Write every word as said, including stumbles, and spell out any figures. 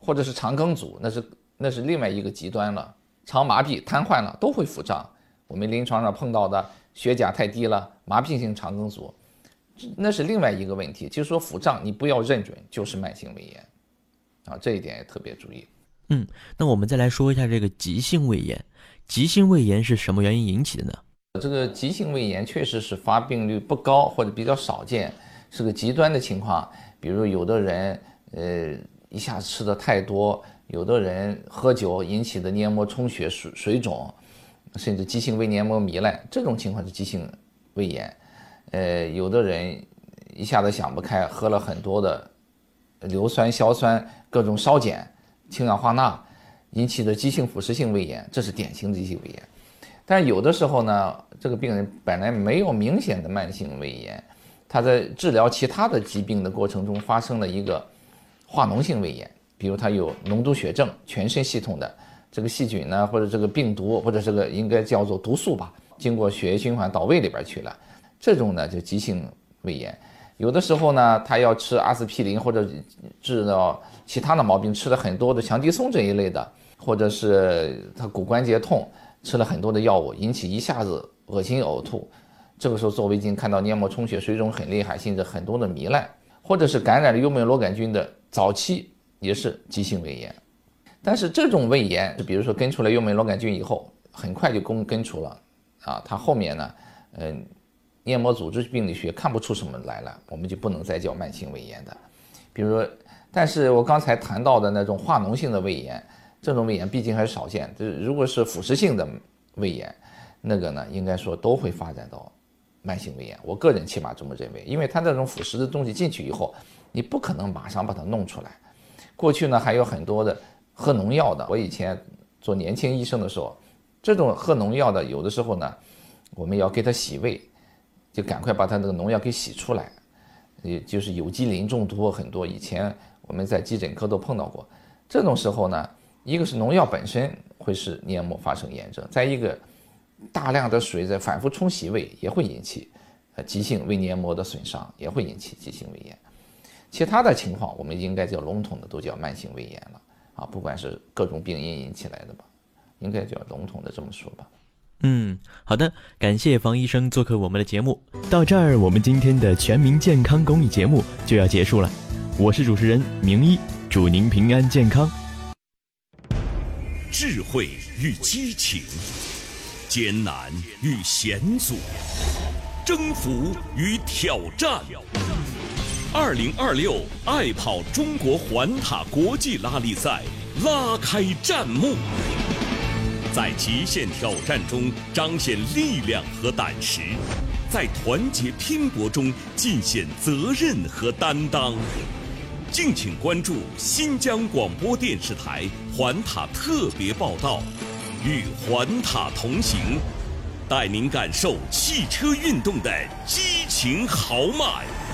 或者是肠梗阻，那是那是另外一个极端了。肠麻痹、瘫痪了都会腹胀。我们临床上碰到的血钾太低了，麻痹性肠梗阻，那是另外一个问题。就是说腹胀，你不要认准就是慢性胃炎，啊，这一点也特别注意。 嗯，那我们再来说一下这个急性胃炎。急性胃炎是什么原因引起的呢？ 这个急性胃炎确实是发病率不高或者比较少见，是个极端的情况。比如有的人呃一下吃的太多，有的人喝酒引起的黏膜充血、水水肿，甚至急性胃黏膜糜烂，这种情况是急性胃炎。呃，有的人一下子想不开，喝了很多的硫酸、硝酸、各种烧碱、氢氧化钠，引起的急性腐蚀性胃炎，这是典型的急性胃炎。但有的时候呢，这个病人本来没有明显的慢性胃炎，他在治疗其他的疾病的过程中发生了一个化脓性胃炎，比如他有脓毒血症，全身系统的这个细菌呢，或者这个病毒，或者这个应该叫做毒素吧，经过血液循环到胃里边去了，这种呢就急性胃炎。有的时候呢，他要吃阿司匹林或者治疗其他的毛病，吃了很多的强敌松这一类的，或者是他骨关节痛，吃了很多的药物，引起一下子恶心呕吐，这个时候做胃镜看到黏膜充血、水肿很厉害，甚至很多的糜烂，或者是感染了幽门螺杆菌的早期也是急性胃炎。但是这种胃炎，比如说根除了幽门螺杆菌以后，很快就根根除了啊，它后面呢，嗯、呃，黏膜组织病理学看不出什么来了，我们就不能再叫慢性胃炎的。比如说，但是我刚才谈到的那种化脓性的胃炎，这种胃炎毕竟还是少见，就是如果是腐蚀性的胃炎，那个呢，应该说都会发展到慢性胃炎。我个人起码这么认为，因为它这种腐蚀的东西进去以后，你不可能马上把它弄出来。过去呢，还有很多的喝农药的，我以前做年轻医生的时候，这种喝农药的，有的时候呢，我们要给他洗胃，就赶快把他那个农药给洗出来，也就是有机磷中毒很多，以前我们在急诊科都碰到过。这种时候呢，一个是农药本身会使黏膜发生炎症，再一个大量的水在反复冲洗胃也会引起呃急性胃黏膜的损伤，也会引起急性胃炎。其他的情况我们应该叫笼统的都叫慢性胃炎了啊，不管是各种病因引起来的吧，应该叫笼统的这么说吧。 嗯，好的，感谢房医生做客我们的节目。到这儿，我们今天的全民健康公益节目就要结束了。我是主持人明一，祝您平安健康。 智慧与激情，艰难与险阻，征服与挑战。二零二六爱跑中国环塔国际拉力赛拉开战幕，在极限挑战中彰显力量和胆识，在团结拼搏中尽显责任和担当。敬请关注新疆广播电视台环塔特别报道，与环塔同行，带您感受汽车运动的激情豪迈。